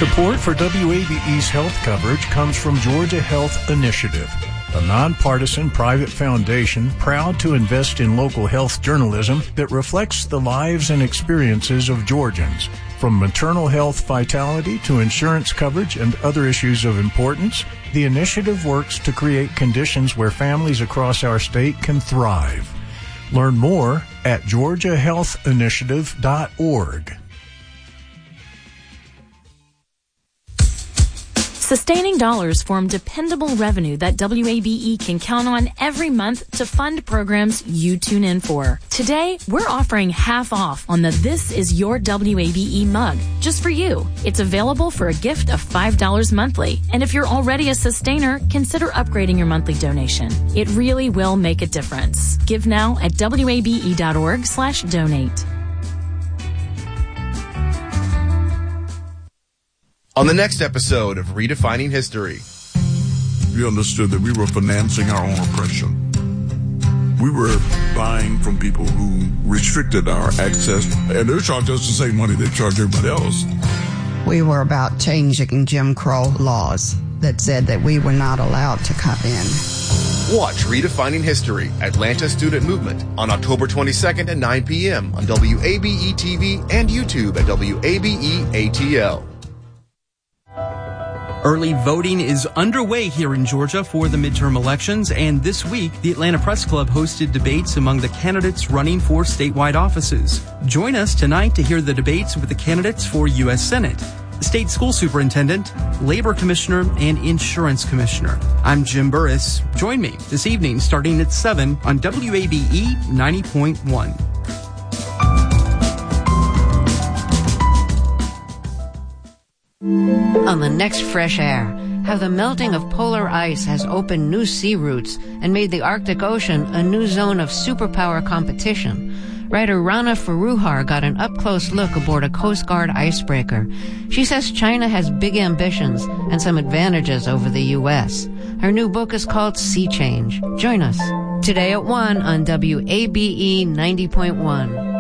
Support for WABE's health coverage comes from Georgia Health Initiative, a nonpartisan private foundation proud to invest in local health journalism that reflects the lives and experiences of Georgians. From maternal health vitality to insurance coverage and other issues of importance, the initiative works to create conditions where families across our state can thrive. Learn more at georgiahealthinitiative.org. Sustaining dollars form dependable revenue that WABE can count on every month to fund programs you tune in for. Today, we're offering half off on the This Is Your WABE mug, just for you. It's available for a gift of $5 monthly. And if you're already a sustainer, consider upgrading your monthly donation. It really will make a difference. Give now at wabe.org/donate. On the next episode of Redefining History. We understood that we were financing our own oppression. We were buying from people who restricted our access, and they charged us the same money they charged everybody else. We were about changing Jim Crow laws that said that we were not allowed to come in. Watch Redefining History, Atlanta Student Movement, on October 22nd at 9 p.m. on WABE TV and YouTube at WABE ATL. Early voting is underway here in Georgia for the midterm elections, and this week, the Atlanta Press Club hosted debates among the candidates running for statewide offices. Join us tonight to hear the debates with the candidates for U.S. Senate, State School Superintendent, Labor Commissioner, and Insurance Commissioner. I'm Jim Burris. Join me this evening starting at 7 on WABE 90.1. On the next Fresh Air, how the melting of polar ice has opened new sea routes and made the Arctic Ocean a new zone of superpower competition. Writer Rana Faruhar got an up-close look aboard a Coast Guard icebreaker. She says China has big ambitions and some advantages over the U.S. Her new book is called Sea Change. Join us today at 1 on WABE 90.1.